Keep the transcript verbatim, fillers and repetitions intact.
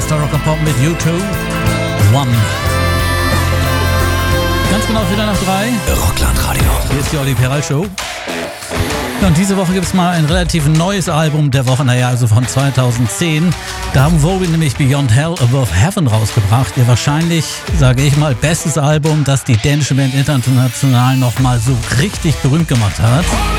bester Rock and Pop mit U zwei. One. Ganz genau wieder nach drei. Rockland Radio. Hier ist die Olli Peral Show. Ja, und diese Woche gibt es mal ein relativ neues Album der Woche, naja, also von zweitausendzehn. Da haben Volbeat nämlich Beyond Hell Above Heaven rausgebracht. Ihr wahrscheinlich, sage ich mal, bestes Album, das die dänische Band international nochmal so richtig berühmt gemacht hat.